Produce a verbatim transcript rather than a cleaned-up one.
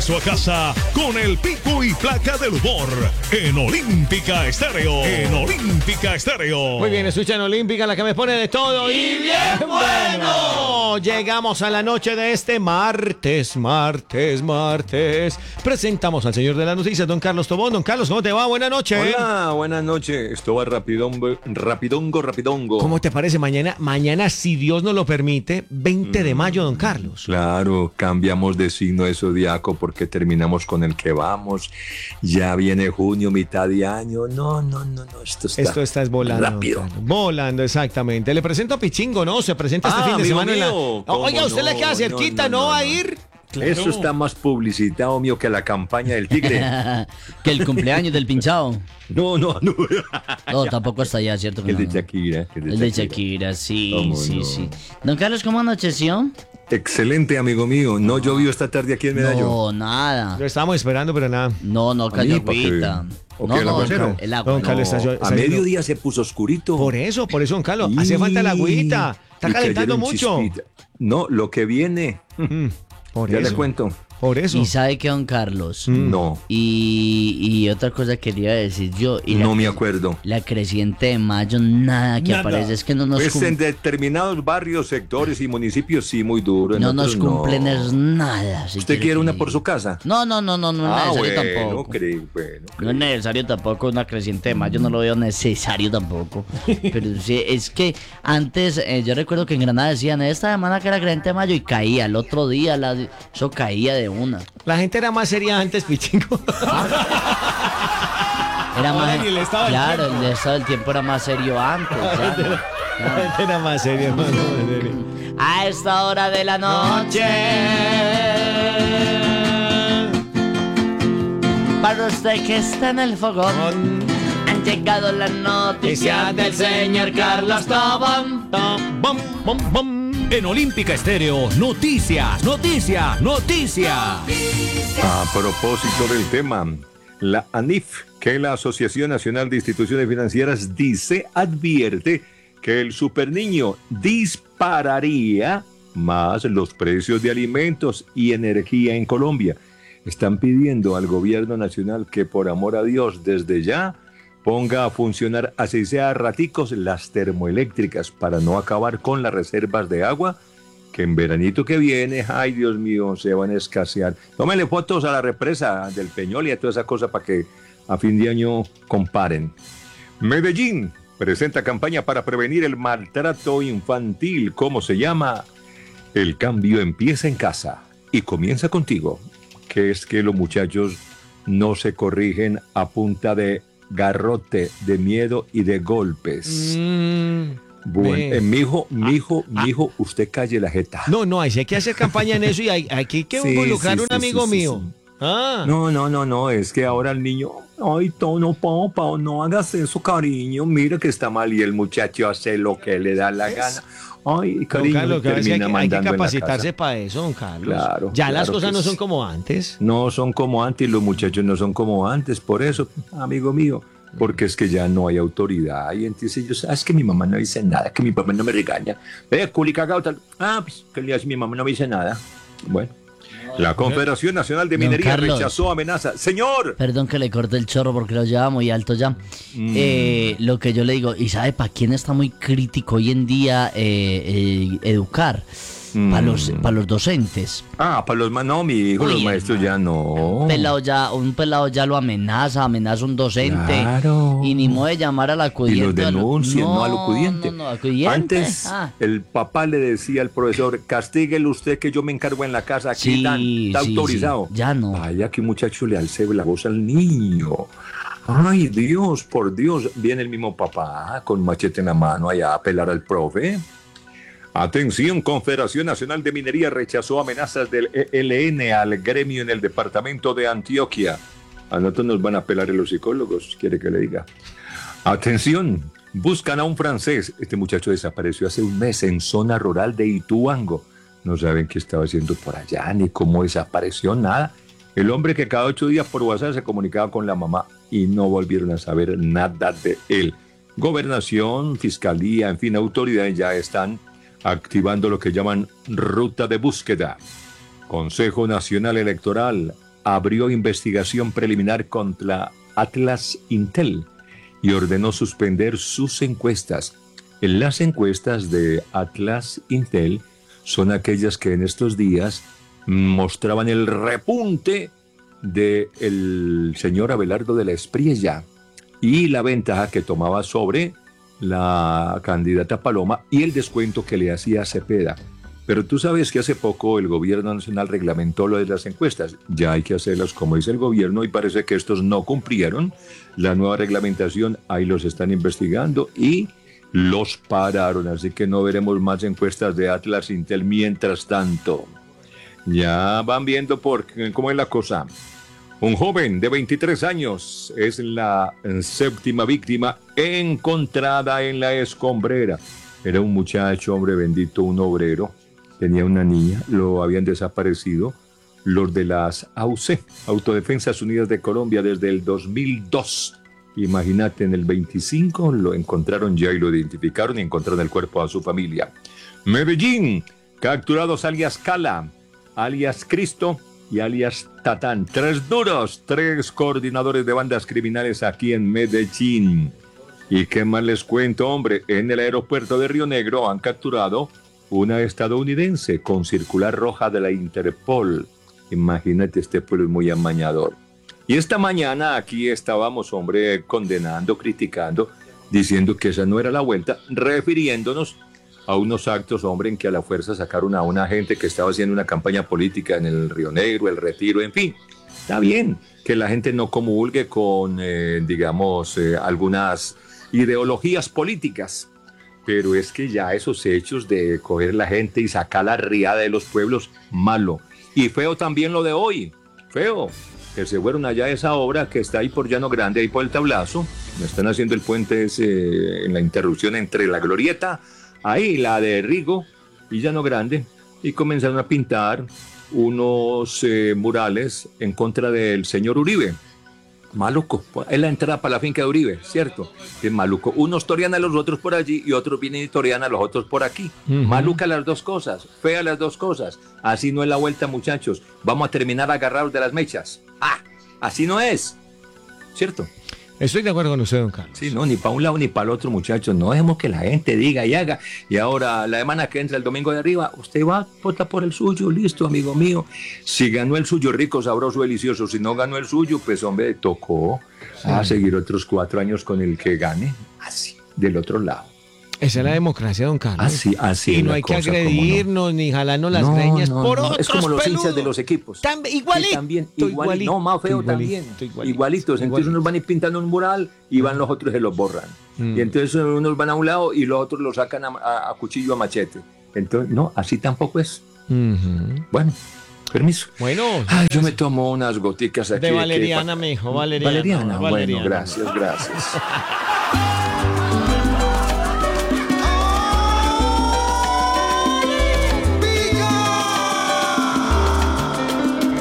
regreso a casa con el pico y placa del humor en Olímpica Estéreo. En Olímpica Estéreo. Muy bien, escuchan Olímpica, la que me pone de todo. ¡Y bien bueno! Llegamos a la noche de este martes, martes, martes. Presentamos al señor de las noticias, don Carlos Tobón. Don Carlos, ¿cómo te va? Buenas noches. Hola, buenas noches. Esto va rapidongo, rapidongo, rapidongo. ¿Cómo te parece? Mañana, mañana, si Dios nos lo permite, veinte de mayo, don Carlos. Claro, cambiamos de signo de zodiaco porque terminamos con el que vamos. Ya viene junio, mitad de año. No, no, no, no. Esto está, esto está volando. Rápido. Volando, exactamente. Le presento a Pichingo, ¿no? Se presenta este Ah, fin de amigo semana. En la... mío, Oiga, usted no, le queda cerquita, ¿no, no, no, va a no. ir? Claro. Eso está más publicitado, mío, que la campaña del tigre. Que el cumpleaños del pinchado. No, no, no. No, tampoco está allá, ¿cierto? Que El no, de no. Shakira. El de El de Shakira. Shakira, sí, ¿Cómo sí, no? sí. Don Carlos, ¿cómo anocheció? Excelente, amigo mío. ¿No llovió esta tarde aquí en Medallo? No, nada. Lo estábamos esperando, pero nada. No, no, A mí, cayó ¿para qué? agüita. ¿O No, qué, el no, aguacero? el agua. Don no. Carlos, está, está A mediodía se puso oscurito. Por eso, por eso, don Carlos. Hacía falta la agüita. Está Y calentando cayeron mucho. chispitas. No, lo que viene. Mm, por Ya eso. le cuento. Por eso. ¿Y sabe qué, don Carlos? Mm. No, Y, y otra cosa quería decir yo. Y la, no me acuerdo. La creciente de mayo, nada que Nada. aparece. Es que no nos, Pues cum- en determinados barrios, sectores y municipios sí, muy duro. en no nos otros cumplen no. es nada. si ¿Usted quiere que una le por diga. su casa? No, no, no, no, no es ah, necesario bueno, tampoco. creo, bueno, No creo. es necesario tampoco una creciente de mayo, no lo veo necesario tampoco. Pero sí, es que antes, eh, yo recuerdo que en Granada decían, esta semana que era creciente de mayo y caía, el otro día la, eso caía de una. La gente era más seria antes, Pichingo. Era Ahora más, ni el estado del claro, tiempo. el estado del tiempo era más serio antes. ya, La ya. gente era más seria, hermano. más seria. A esta hora de la noche, para usted que está en el fogón, han llegado las noticias del señor Carlos Tobón. Bom, bom, bom. En Olímpica Estéreo, noticias, noticias, noticias. A propósito del tema, la ANIF, que es la Asociación Nacional de Instituciones Financieras, dice, advierte que el superniño dispararía más los precios de alimentos y energía en Colombia. Están pidiendo al gobierno nacional que, por amor a Dios, desde ya ponga a funcionar, así sea a raticos, las termoeléctricas para no acabar con las reservas de agua que en veranito que viene, ay Dios mío, se van a escasear. Tómenle fotos a la represa del Peñol y a toda esa cosa para que a fin de año comparen. Medellín presenta campaña para prevenir el maltrato infantil. ¿Cómo se llama? El cambio empieza en casa y comienza contigo. Que es que los muchachos no se corrigen a punta de garrote, de miedo y de golpes. Mm, Bueno, ve. eh, mijo, mijo, mijo, usted calle la jeta. No, no, hay hay que hacer campaña en eso y hay, hay que, que Sí, involucrar sí, un sí, amigo sí, sí, mío. sí. Ah, No, no, no, no, es que ahora el niño, ay, to, no, Pau, Pau, no hagas eso, cariño, mira que está mal y el muchacho hace lo que le da la gana. Ay, don cariño, Carlos, que a veces hay, termina que- hay que mandando en la capacitarse casa. para eso, don Carlos. Claro, ya las claro cosas que no sí. son como antes. No son como antes, los muchachos no son como antes, por eso, amigo mío, porque es que ya no hay autoridad. Y entonces ellos, ah, es que mi mamá no dice nada, que mi papá no me regaña. Ve, culi cagado, tal. Ah, pues, ¿qué le hace? Mi mamá no me dice nada. Bueno. La Confederación Nacional de Don Minería Carlos. rechazó amenaza. ¡Señor! Perdón que le corte el chorro porque lo lleva muy alto ya. Eh, lo que yo le digo, ¿y sabe para quién está muy crítico hoy en día eh, eh, educar? Para los, para los docentes. Ah, para los ma- no, mi hijo, Uy, los maestros ya no. Pelado ya, un pelado ya lo amenaza, amenaza a un docente. Claro. Y ni modo de llamar al Y acudiente. los denuncian, no, al acudiente. No, no, acudiente. Antes, Ah. el papá le decía al profesor, castíguele usted que yo me encargo en la casa, aquí Sí, tan- está sí, autorizado. sí. Ya no. Vaya que un muchacho le alce la voz al niño. Ay, Dios, por Dios. Viene el mismo papá con machete en la mano allá a apelar al profe. Atención, Confederación Nacional de Minería rechazó amenazas del E L N al gremio en el departamento de Antioquia. A nosotros nos van a apelar los psicólogos, quiere que le diga. Atención, buscan a un francés. Este muchacho desapareció hace un mes en zona rural de Ituango. No saben qué estaba haciendo por allá, ni cómo desapareció, nada. El hombre que cada ocho días por WhatsApp se comunicaba con la mamá y no volvieron a saber nada de él. Gobernación, fiscalía, en fin, autoridades ya están activando lo que llaman ruta de búsqueda. Consejo Nacional Electoral abrió investigación preliminar contra Atlas Intel y ordenó suspender sus encuestas. En las encuestas de Atlas Intel son aquellas que en estos días mostraban el repunte del señor Abelardo de la Espriella y la ventaja que tomaba sobre la candidata Paloma y el descuento que le hacía Cepeda. Pero tú sabes que hace poco el gobierno nacional reglamentó lo de las encuestas. Ya hay que hacerlas como dice el gobierno y parece que estos no cumplieron la nueva reglamentación. Ahí los están investigando y los pararon. Así que no veremos más encuestas de Atlas Intel mientras tanto. Ya van viendo por cómo es la cosa. Un joven de veintitrés años es la séptima víctima encontrada en la escombrera. Era un muchacho, hombre bendito, un obrero. Tenía una niña, lo habían desaparecido los de las A U C, Autodefensas Unidas de Colombia, desde el dos mil dos. Imagínate, en el veinticinco lo encontraron ya y lo identificaron y encontraron el cuerpo a su familia. Medellín, capturados alias Cala, alias Cristo y alias Tatán. Tres duros, tres coordinadores de bandas criminales aquí en Medellín. ¿Y qué más les cuento, hombre? En el aeropuerto de Río Negro han capturado una estadounidense con circular roja de la Interpol. Imagínate, este pueblo es muy amañador. Y esta mañana aquí estábamos, hombre, condenando, criticando, diciendo que esa no era la vuelta, refiriéndonos a unos actos, hombre, en que a la fuerza sacaron a una gente que estaba haciendo una campaña política en el Río Negro, el Retiro, en fin. Está bien que la gente no comulgue con, eh, digamos, eh, algunas ideologías políticas, pero es que ya esos hechos de coger la gente y sacar la riada de los pueblos, malo. Y feo también lo de hoy, feo, que se fueron allá a esa obra que está ahí por Llano Grande, ahí por el Tablazo, me están haciendo el puente ese, en la interrupción entre la Glorieta, ahí la de Rigo y Llano Grande, y comenzaron a pintar unos eh, murales en contra del señor Uribe. Maluco, es la entrada para la finca de Uribe, ¿cierto? Es maluco. Unos torean a los otros por allí y otros vienen y torean a los otros por aquí. Uh-huh. Maluca las dos cosas, fea las dos cosas. Así no es la vuelta, muchachos. Vamos a terminar agarrados de las mechas. ¡Ah! Así no es, ¿cierto? Estoy de acuerdo con usted, don Carlos. Sí, no, ni para un lado ni para el otro, muchachos. No dejemos que la gente diga y haga. Y ahora, la semana que entra el domingo de arriba, usted va a votar por el suyo, listo, amigo mío. Si ganó el suyo, rico, sabroso, delicioso. Si no ganó el suyo, pues, hombre, tocó sí. a seguir otros cuatro años con el que gane. Así, del otro lado. Esa es la democracia, don Carlos. Así, así. Y no hay que agredirnos no. ni jalarnos las no, greñas no, por no. otros Es como los peludos. hinchas de los equipos. Tam, igualito. Sí, también, igualito. igualito. No, más feo igualito, también. Igualito, Igualitos. Entonces igualito. Unos van a ir pintando un mural y van los otros y se los borran. Mm. Y entonces unos van a un lado y los otros los sacan a, a, a cuchillo, a machete. Entonces, no, así tampoco es. Uh-huh. Bueno. Permiso. Bueno. Ay, yo me tomo unas goticas aquí. De valeriana, que... me dijo, valeriana. Valeriana, valeriana. Bueno, gracias, gracias.